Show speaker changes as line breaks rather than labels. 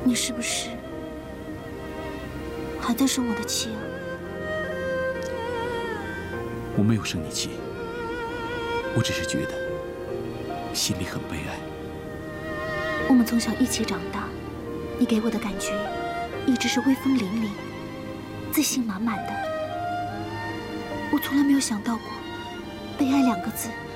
你是不是还在生我的气啊？
我没有生你气，我只是觉得心里很悲哀。
我们从小一起长大，你给我的感觉一直是威风凛凛、自信满满的。我从来没有想到过，悲哀2个字